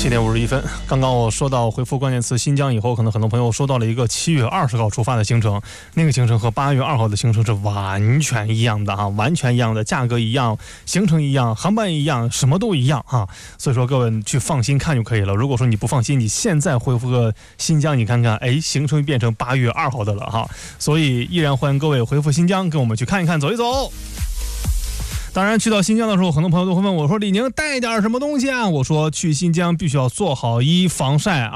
7:51，刚刚我说到回复关键词新疆以后，可能很多朋友收到了一个7月20号出发的行程，那个行程和8月2号的行程是完全一样的啊，完全一样的，价格一样，行程一样，航班一样，什么都一样啊。所以说各位去放心看就可以了。如果说你不放心，你现在回复个新疆，你看看，哎，行程变成8月2号的了哈。所以依然欢迎各位回复新疆，跟我们去看一看，走一走。当然去到新疆的时候，很多朋友都会问我说，李宁带点什么东西啊？我说去新疆必须要做好1防晒